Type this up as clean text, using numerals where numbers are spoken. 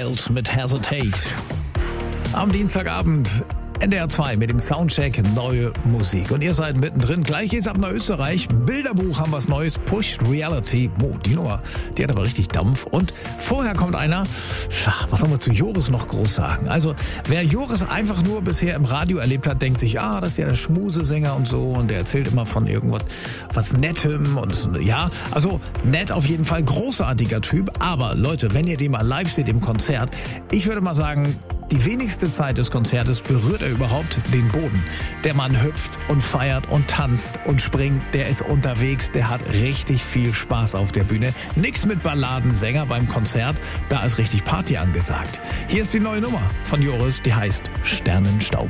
Wild mit Hesitate. Am Dienstagabend NDR 2 mit dem Soundcheck neue Musik. Und ihr seid mittendrin. Gleich geht's ab nach Österreich. Bilderbuch haben was Neues. Pushed Reality. Die Nummer, die hat aber richtig Dampf. Und vorher kommt einer, was soll man zu Joris noch groß sagen? Also, wer Joris einfach nur bisher im Radio erlebt hat, denkt sich, das ist ja der Schmusesänger und so. Und der erzählt immer von irgendwas, was Nettem und ja. Also, nett auf jeden Fall. Großartiger Typ. Aber Leute, wenn ihr den mal live seht im Konzert, ich würde mal sagen, die wenigste Zeit des Konzertes berührt er überhaupt den Boden. Der Mann hüpft und feiert und tanzt und springt. Der ist unterwegs. Der hat richtig viel Spaß auf der Bühne. Nix mit Balladensänger beim Konzert. Da ist richtig Party angesagt. Hier ist die neue Nummer von Joris. Die heißt Sternenstaub.